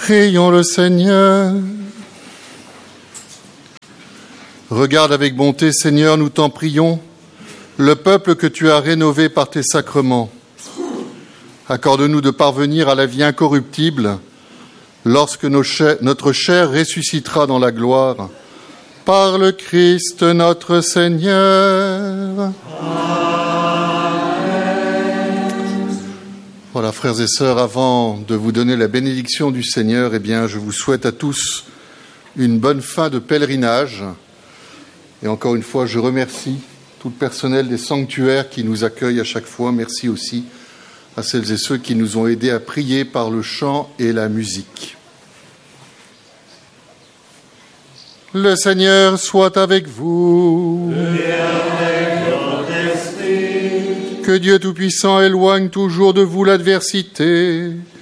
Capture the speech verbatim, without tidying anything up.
Prions le Seigneur. Regarde avec bonté, Seigneur, nous t'en prions, le peuple que tu as rénové par tes sacrements. Accorde-nous de parvenir à la vie incorruptible lorsque nos chairs, notre chair ressuscitera dans la gloire. Par le Christ notre Seigneur. Voilà, frères et sœurs, avant de vous donner la bénédiction du Seigneur, eh bien, je vous souhaite à tous une bonne fin de pèlerinage. Et encore une fois, je remercie tout le personnel des sanctuaires qui nous accueille à chaque fois. Merci aussi à celles et ceux qui nous ont aidés à prier par le chant et la musique. Le Seigneur soit avec vous. Et avec votre esprit. Que Dieu Tout-Puissant éloigne toujours de vous l'adversité,